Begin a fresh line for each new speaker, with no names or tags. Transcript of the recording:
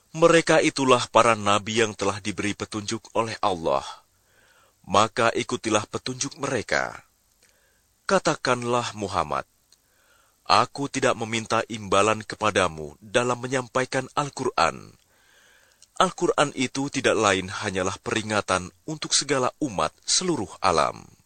Mereka itulah para nabi yang telah diberi petunjuk oleh Allah. Maka ikutilah petunjuk mereka. Katakanlah Muhammad, aku tidak meminta imbalan kepadamu dalam menyampaikan Al-Quran. Al-Quran itu tidak lain hanyalah peringatan untuk segala umat seluruh alam.